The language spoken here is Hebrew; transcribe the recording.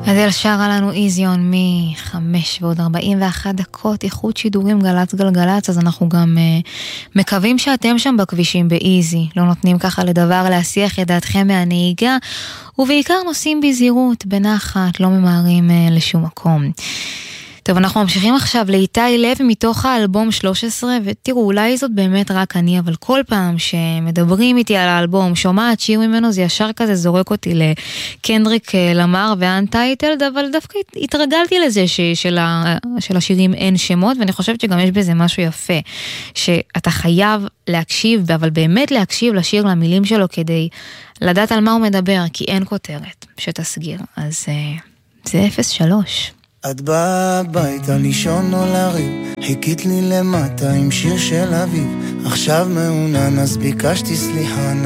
אדל שרה לנו איזיון מ5:41, איכות שידורים גלץ גלגלץ, אז אנחנו גם מקווים שאתם שם בכבישים באיזי, לא נותנים ככה לדבר להסיח את דעתכם מהנהיגה, ובעיקר נוסעים בזהירות, בנחת, לא ממהרים לשום מקום. טוב, אנחנו ממשיכים עכשיו לאיתי לוי מתוך האלבום 13, ותראו, אולי זאת באמת רק אני, אבל כל פעם שמדברים איתי על האלבום, שומעת שיר ממנו, זה ישר כזה זורק אותי לקנדריק למר ואנטייטלד, אבל דווקא התרגלתי לזה של השירים אין שמות, ואני חושבת שגם יש בזה משהו יפה, שאתה חייב להקשיב, אבל באמת להקשיב לשיר למילים שלו, כדי לדעת על מה הוא מדבר, כי אין כותרת שתסגיר. אז זה 03. את באה הביתה לישון או לריב, חיכית לי למטה עם שיר של אביב, עכשיו מעונן אז ביקשתי סליחה,